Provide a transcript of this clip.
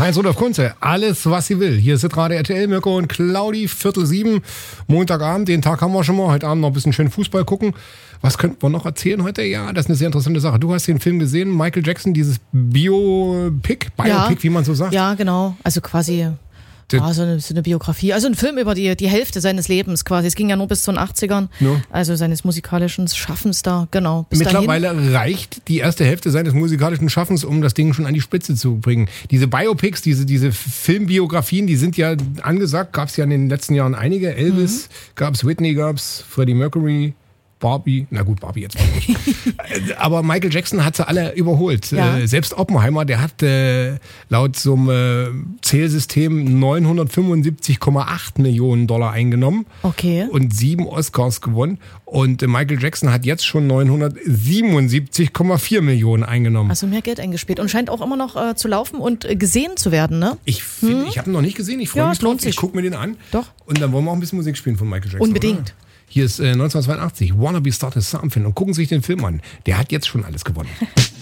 Heinz-Rudolf Kunze, alles, was sie will. Hier ist das Radio RTL, Mirko und Claudi, 6:45, Montagabend. Den Tag haben wir schon mal. Heute Abend noch ein bisschen schön Fußball gucken. Was könnten wir noch erzählen heute? Ja, das ist eine sehr interessante Sache. Du hast den Film gesehen, Michael Jackson, dieses Biopic, wie man so sagt. Ja, genau. Also quasi so eine Biografie. Also ein Film über die Hälfte seines Lebens quasi. Es ging ja nur bis zu den 80ern. Ja. Also seines musikalischen Schaffens da, genau. Mittlerweile reicht die erste Hälfte seines musikalischen Schaffens, um das Ding schon an die Spitze zu bringen. Diese Biopics, diese Filmbiografien, die sind ja angesagt. Gab es ja in den letzten Jahren einige. Elvis gab's, Whitney gab's, Freddie Mercury, Barbie, na gut, Barbie jetzt mal nicht. Aber Michael Jackson hat sie alle überholt. Ja. Selbst Oppenheimer, der hat laut so einem Zählsystem 975,8 Millionen Dollar eingenommen. Okay. Und 7 Oscars gewonnen. Und Michael Jackson hat jetzt schon 977,4 Millionen eingenommen. Also mehr Geld eingespielt und scheint auch immer noch zu laufen und gesehen zu werden, ne? Ich habe ihn noch nicht gesehen, ich freue mich drauf. Ich gucke mir den an. Doch. Und dann wollen wir auch ein bisschen Musik spielen von Michael Jackson. Unbedingt. Oder? Hier ist 1982, Wanna Be Started Something und gucken sich den Film an. Der hat jetzt schon alles gewonnen.